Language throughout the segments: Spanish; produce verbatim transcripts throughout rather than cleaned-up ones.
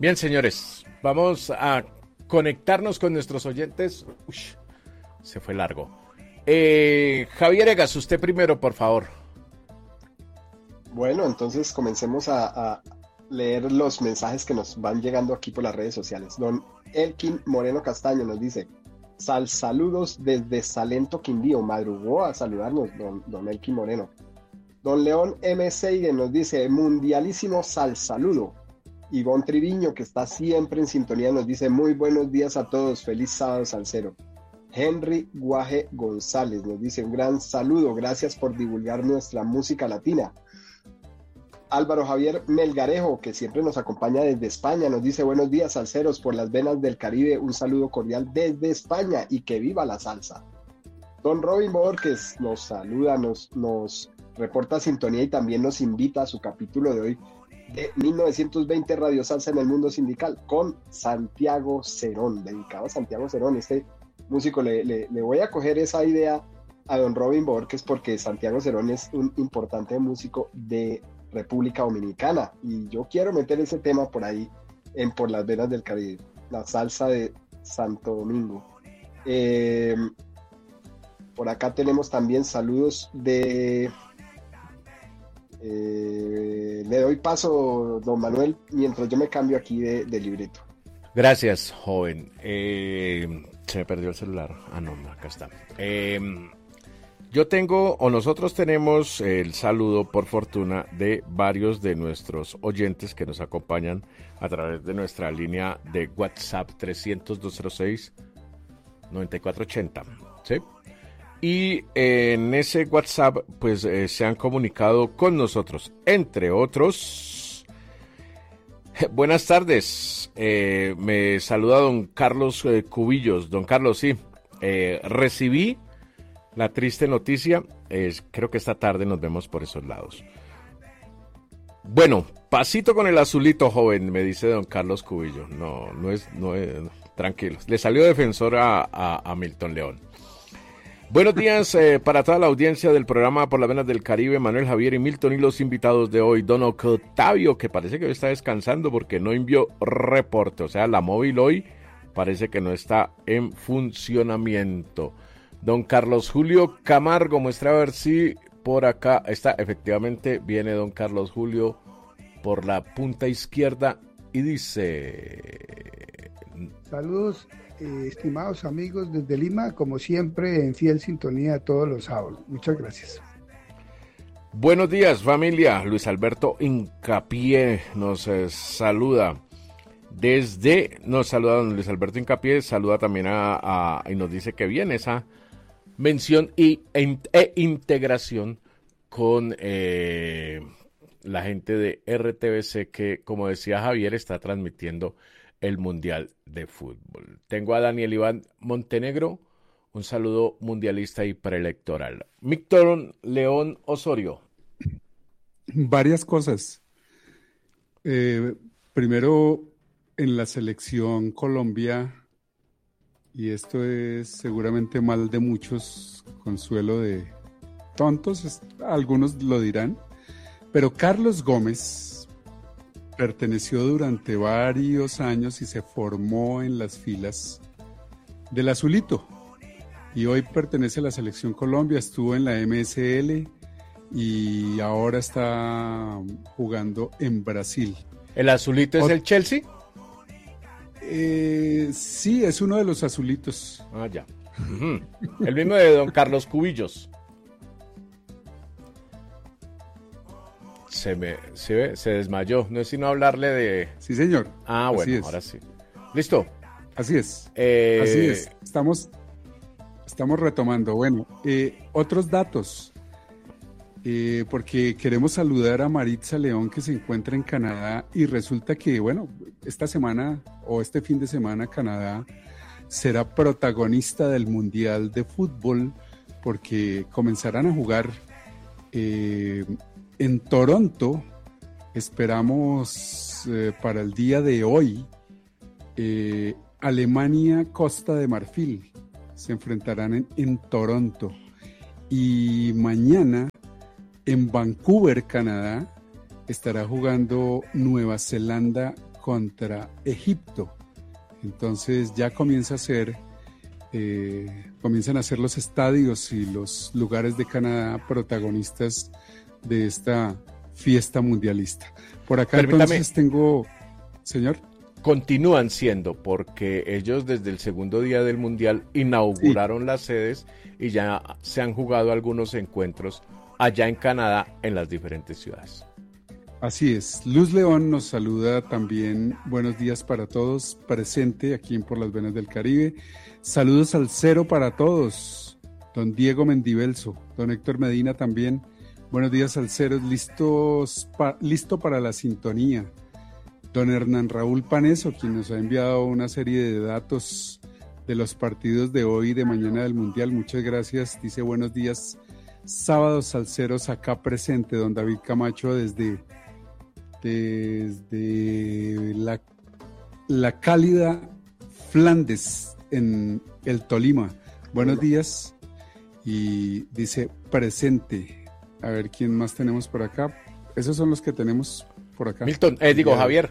Bien, señores, vamos a conectarnos con nuestros oyentes. Uy, se fue largo. Eh, Javier Egas, usted primero, por favor. Bueno, entonces comencemos a, a leer los mensajes que nos van llegando aquí por las redes sociales. Don Elkin Moreno Castaño nos dice: Sal saludos desde Salento, Quindío. Madrugó a saludarnos don, don Elkin Moreno. Don León M. Seigen nos dice: mundialísimo sal saludo. Ivonne Triviño, que está siempre en sintonía, nos dice: muy buenos días a todos, feliz sábado salsero. Henry Guaje González nos dice: un gran saludo, gracias por divulgar nuestra música latina. Álvaro Javier Melgarejo, que siempre nos acompaña desde España, nos dice: buenos días salseros por las venas del Caribe, un saludo cordial desde España y que viva la salsa. Don Robin Borges nos saluda, nos, nos reporta sintonía y también nos invita a su capítulo de hoy de mil novecientos veinte Radio Salsa en el Mundo Sindical con Santiago Cerón, dedicado a Santiago Cerón. Este músico, le, le, le voy a coger esa idea a don Robin Borges porque Santiago Cerón es un importante músico de República Dominicana y yo quiero meter ese tema por ahí en Por las Venas del Caribe, la salsa de Santo Domingo. Eh, por acá tenemos también saludos de eh, le doy paso, don Manuel, mientras yo me cambio aquí de, de libreto. Gracias, joven. Eh, se me perdió el celular. Ah, no, acá está. Eh, Yo tengo, o nosotros tenemos el saludo, por fortuna, de varios de nuestros oyentes que nos acompañan a través de nuestra línea de WhatsApp trescientos, doscientos seis, noventa y cuatro ochenta, ¿sí? Y en ese WhatsApp, pues, eh, se han comunicado con nosotros, entre otros. Buenas tardes, eh, me saluda don Carlos eh, Cubillos. Don Carlos, sí, eh, recibí la triste noticia, es, creo que esta tarde nos vemos por esos lados. Bueno, pasito con el azulito, joven, me dice don Carlos Cubillo. No, no es, no es, tranquilos. Le salió defensor a, a, a Milton León. Buenos días eh, para toda la audiencia del programa Por las Venas del Caribe, Manuel, Javier y Milton, y los invitados de hoy, don Octavio, que parece que hoy está descansando porque no envió reporte, o sea, la móvil hoy parece que no está en funcionamiento. Don Carlos Julio Camargo, muestra a ver si por acá está, efectivamente viene don Carlos Julio por la punta izquierda y dice: saludos, eh, estimados amigos desde Lima, como siempre en fiel sintonía todos los sábados. Muchas gracias. Buenos días, familia. Luis Alberto Incapié nos eh, saluda desde, nos saluda don Luis Alberto Incapié, saluda también a, a y nos dice que viene esa mención y, e, e integración con eh, la gente de R T V C que, como decía Javier, está transmitiendo el Mundial de Fútbol. Tengo a Daniel Iván Montenegro, un saludo mundialista y preelectoral. Milton León Osorio. Varias cosas. Eh, primero, en la selección Colombia, y esto es seguramente mal de muchos, consuelo de tontos, algunos lo dirán, pero Carlos Gómez perteneció durante varios años y se formó en las filas del Azulito, y hoy pertenece a la selección Colombia, estuvo en la M S L y ahora está jugando en Brasil. ¿El Azulito es Ot- el Chelsea? Eh, sí, es uno de los azulitos. Ah, ya. Uh-huh. El mismo de don Carlos Cubillos. Se me se, ve, se desmayó. No es sino hablarle de... Sí, señor. Ah, bueno, ahora sí. ¿Listo? Así es. Eh... Así es. Estamos, estamos retomando. Bueno, eh, otros datos. Eh, porque queremos saludar a Maritza León, que se encuentra en Canadá, y resulta que, bueno, esta semana o este fin de semana Canadá será protagonista del Mundial de Fútbol, porque comenzarán a jugar eh, en Toronto. Esperamos eh, para el día de hoy eh, Alemania, Costa de Marfil, se enfrentarán en, en Toronto, y mañana en Vancouver, Canadá, estará jugando Nueva Zelanda contra Egipto. Entonces ya comienza a ser, eh, comienzan a ser los estadios y los lugares de Canadá protagonistas de esta fiesta mundialista. Por acá Permítame. Entonces tengo, señor. Continúan siendo, porque ellos desde el segundo día del Mundial inauguraron sí. las sedes y ya se han jugado algunos encuentros allá en Canadá, en las diferentes ciudades. Así es. Luz León nos saluda también. Buenos días para todos, presente aquí en Por las Venas del Caribe. Saludos al cero para todos. Don Diego Mendivelso, don Héctor Medina también. Buenos días al cero, listos pa- listo para la sintonía. Don Hernán Raúl Paneso, quien nos ha enviado una serie de datos de los partidos de hoy y de mañana del Mundial. Muchas gracias. Dice buenos días, sábados salseros acá presente. Don David Camacho desde, desde la, la cálida Flandes en el Tolima. Buenos días. Y dice presente. A ver quién más tenemos por acá. Esos son los que tenemos por acá. Milton, eh, digo Javier.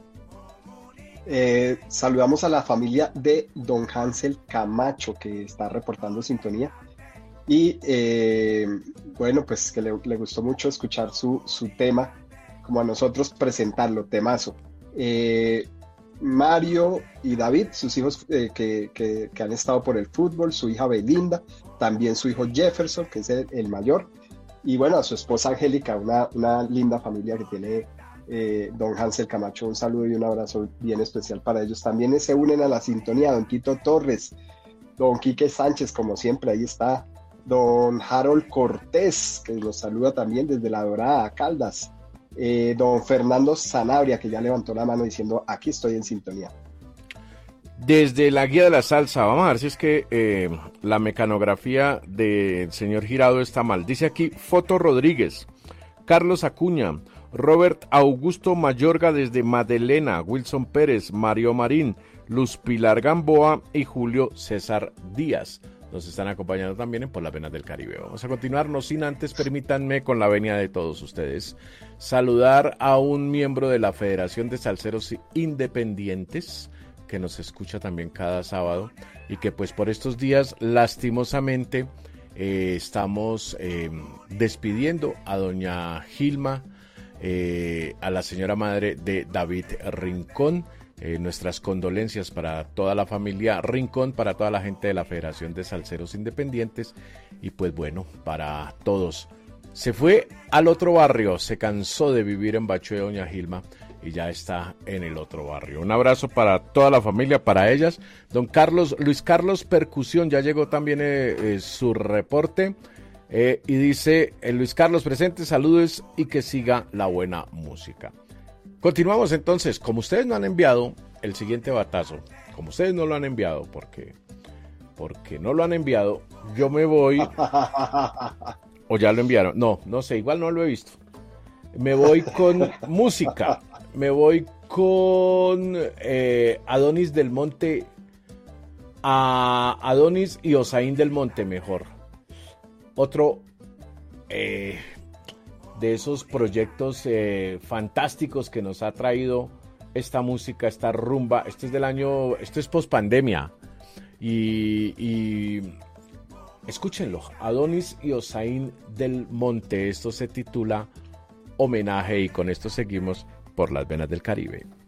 Eh, saludamos a la familia de don Hansel Camacho, que está reportando sintonía. Y eh, bueno, pues que le, le gustó mucho escuchar su, su tema, como a nosotros presentarlo, temazo. Eh, Mario y David, sus hijos eh, que, que, que han estado por el fútbol, su hija Belinda, también su hijo Jefferson, que es el, el mayor, y bueno, a su esposa Angélica, una, una linda familia que tiene Eh, don Hansel Camacho. Un saludo y un abrazo bien especial para ellos. También se unen a la sintonía don Tito Torres, don Quique Sánchez, como siempre, ahí está, don Harold Cortés, que nos saluda también desde La Dorada, Caldas, eh, don Fernando Sanabria, que ya levantó la mano diciendo aquí estoy en sintonía. Desde la guía de la salsa, vamos a ver si es que eh, la mecanografía del señor Girado está mal. Dice aquí Foto Rodríguez, Carlos Acuña, Robert Augusto Mayorga desde Madelena, Wilson Pérez, Mario Marín, Luz Pilar Gamboa y Julio César Díaz. Nos están acompañando también en Por las Venas del Caribe. Vamos a continuar, no sin antes, permítanme con la venia de todos ustedes, saludar a un miembro de la Federación de Salseros Independientes, que nos escucha también cada sábado, y que pues por estos días, lastimosamente, eh, estamos eh, despidiendo a doña Gilma, Eh, a la señora madre de David Rincón. Eh, nuestras condolencias para toda la familia Rincón, para toda la gente de la Federación de Salseros Independientes y pues bueno, para todos. Se fue al otro barrio, se cansó de vivir en Bachué doña Gilma y ya está en el otro barrio. Un abrazo para toda la familia, para ellas. Don Carlos, Luis Carlos Percusión, ya llegó también eh, eh, su reporte. Eh, y dice eh, Luis Carlos presente, saludos y que siga la buena música. Continuamos entonces, como ustedes no han enviado el siguiente batazo, como ustedes no lo han enviado, porque, porque no lo han enviado, yo me voy, o ya lo enviaron, no, no sé, igual no lo he visto, me voy con música, me voy con eh, Adonis del Monte, a Adonis y Osaín del Monte mejor. Otro eh, de esos proyectos eh, fantásticos que nos ha traído esta música, esta rumba. Este es del año, esto es post pandemia. Y, y escúchenlo, Adonis y Osaín del Monte. Esto se titula Homenaje y con esto seguimos por las Venas del Caribe.